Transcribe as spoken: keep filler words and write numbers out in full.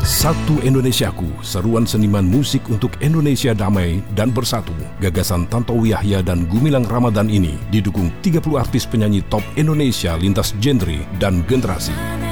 Satu Indonesiaku, seruan seniman musik untuk Indonesia damai dan bersatu. Gagasan Tantowi Yahya dan Gumilang Ramadan ini didukung tiga puluh artis penyanyi top Indonesia lintas genre dan generasi.